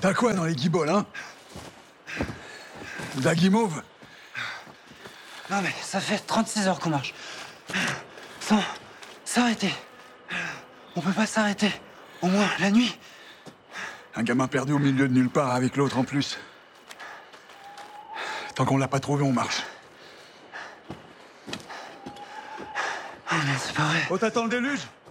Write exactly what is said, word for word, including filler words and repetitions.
T'as quoi dans les guibolles, hein? De la guimauve? Non mais ça fait trente-six heures qu'on marche. Sans s'arrêter. On peut pas s'arrêter. Au moins la nuit. Un gamin perdu au milieu de nulle part avec l'autre en plus. Tant qu'on l'a pas trouvé, on marche. Oh non, c'est pas vrai. Oh, t'attends le déluge?